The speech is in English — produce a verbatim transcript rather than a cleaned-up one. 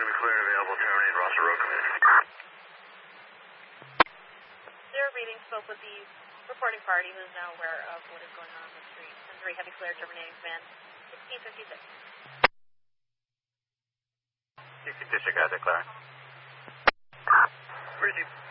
be clear and available. Terminate Roster Road. Come in. Zero reading spoke with the reporting party who is now aware of what is going on on the street. ten three heavy clear, terminating command sixteen fifty-six. Disregard, declare. Receive.